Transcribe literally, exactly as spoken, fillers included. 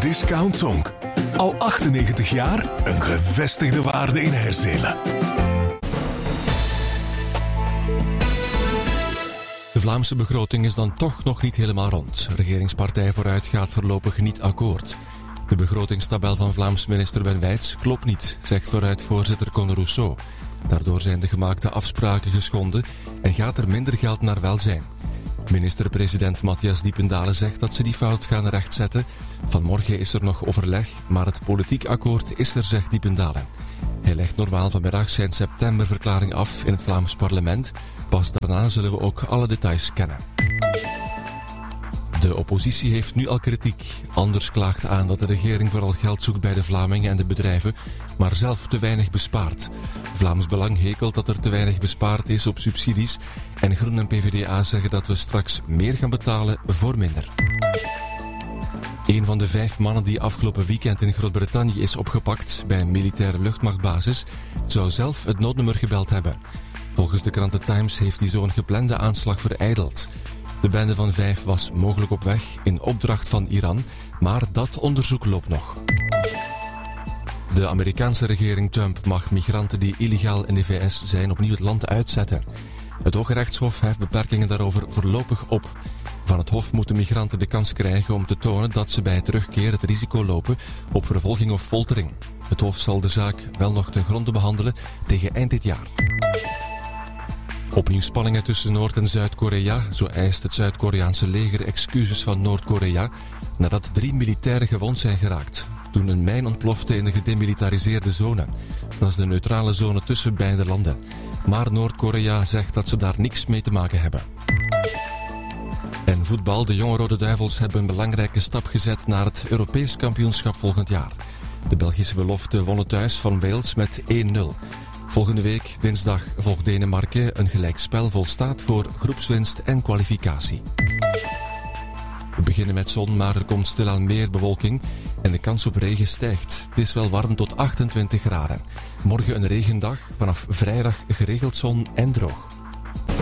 Discount Zonk. Al achtennegentig jaar een gevestigde waarde in Herzelen. De Vlaamse begroting is dan toch nog niet helemaal rond. Regeringspartij Vooruit gaat voorlopig niet akkoord. De begrotingstabel van Vlaams minister Ben Wijts klopt niet, zegt Vooruit-voorzitter Conor Rousseau. Daardoor zijn de gemaakte afspraken geschonden en gaat er minder geld naar welzijn. Minister-president Matthias Diependalen zegt dat ze die fout gaan rechtzetten. Vanmorgen is er nog overleg, maar het politiek akkoord is er, zegt Diependalen. Hij legt normaal vanmiddag zijn septemberverklaring af in het Vlaams parlement. Pas daarna zullen we ook alle details kennen. De oppositie heeft nu al kritiek. Anders klaagt aan dat de regering vooral geld zoekt bij de Vlamingen en de bedrijven, maar zelf te weinig bespaart. Vlaams Belang hekelt dat er te weinig bespaard is op subsidies en Groen en P V D A zeggen dat we straks meer gaan betalen voor minder. Een van de vijf mannen die afgelopen weekend in Groot-Brittannië is opgepakt bij een militaire luchtmachtbasis zou zelf het noodnummer gebeld hebben. Volgens de krant The Times heeft hij zo'n geplande aanslag verijdeld. De bende van vijf was mogelijk op weg in opdracht van Iran, maar dat onderzoek loopt nog. De Amerikaanse regering Trump mag migranten die illegaal in de V S zijn opnieuw het land uitzetten. Het Hoge Rechtshof heft beperkingen daarover voorlopig op. Van het Hof moeten migranten de kans krijgen om te tonen dat ze bij terugkeer het risico lopen op vervolging of foltering. Het Hof zal de zaak wel nog ten gronde behandelen tegen eind dit jaar. Opnieuw spanningen tussen Noord- en Zuid-Korea. Zo eist het Zuid-Koreaanse leger excuses van Noord-Korea nadat drie militairen gewond zijn geraakt toen een mijn ontplofte in de gedemilitariseerde zone. Dat is de neutrale zone tussen beide landen. Maar Noord-Korea zegt dat ze daar niks mee te maken hebben. En voetbal. De jonge Rode Duivels hebben een belangrijke stap gezet naar het Europees kampioenschap volgend jaar. De Belgische belofte wonnen thuis van Wales met één nul. Volgende week, dinsdag, volgt Denemarken. Een gelijkspel volstaat voor groepswinst en kwalificatie. We beginnen met zon, maar er komt stilaan meer bewolking en de kans op regen stijgt. Het is wel warm tot achtentwintig graden. Morgen een regendag, vanaf vrijdag geregeld zon en droog.